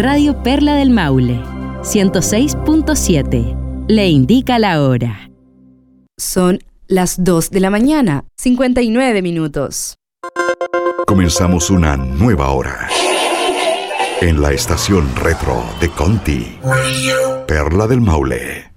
Radio Perla del Maule, 106.7. Le indica la hora. Son las 2 de la mañana, 59 minutos. Comenzamos una nueva hora en la estación retro de Conti, Perla del Maule.